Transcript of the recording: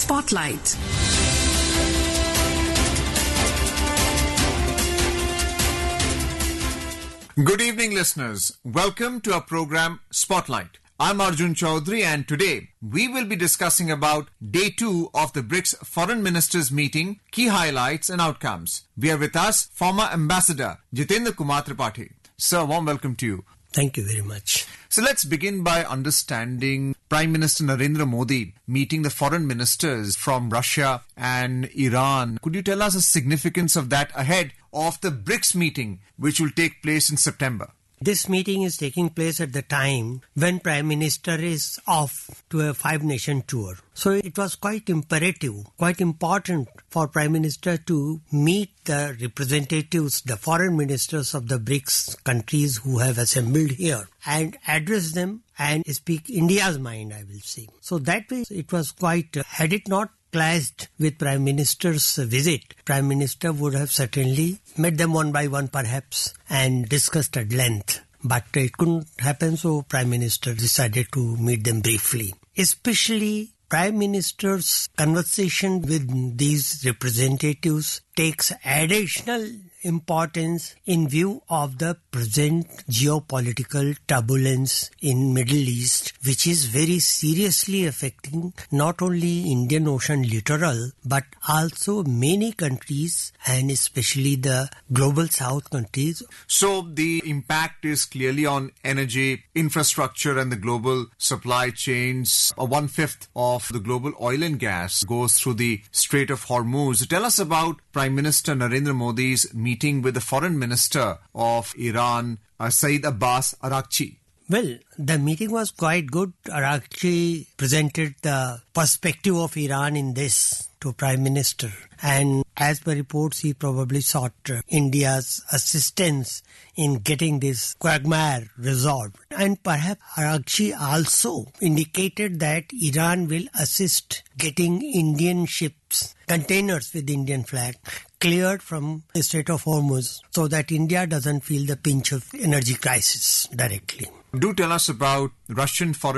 Spotlight. Good evening, listeners. Welcome to our program Spotlight. I'm Arjun Chaudhary, and today we will be discussing about Day 2 of the BRICS Foreign Ministers meeting, key highlights and outcomes. We have with us former Ambassador Jitendra Kumar Tripathi. Sir, warm welcome to you. Thank you very much. So let's begin by understanding Prime Minister Narendra Modi meeting the foreign ministers from Russia and Iran. Could you tell us the significance of that ahead of the BRICS meeting, which will take place in September? This meeting is taking place at the time when Prime Minister is off to a 5-nation tour. So it was quite imperative, quite important for Prime Minister to meet the representatives, the foreign ministers of the BRICS countries who have assembled here and address them and speak India's mind, I will say. So that way it was quite, had it not clashed with Prime Minister's visit, Prime Minister would have certainly met them one by one perhaps and discussed at length. But it couldn't happen, so Prime Minister decided to meet them briefly. Especially Prime Minister's conversation with these representatives takes additional importance in view of the present geopolitical turbulence in Middle East, which is very seriously affecting not only Indian Ocean littoral but also many countries and especially the global south countries. So the impact is clearly on energy, infrastructure and the global supply chains. 1/5 of the global oil and gas goes through the Strait of Hormuz. Tell us about Prime Minister Narendra Modi's meeting with the Foreign Minister of Iran, Saeed Abbas Araghchi. Well, the meeting was quite good. Araghchi presented the perspective of Iran in this to Prime Minister. And as per reports, he probably sought India's assistance in getting this quagmire resolved. And perhaps Araghchi also indicated that Iran will assist getting Indian ships, containers with Indian flag, cleared from the Strait of Hormuz so that India doesn't feel the pinch of energy crisis directly. Do tell us about Russian Foreign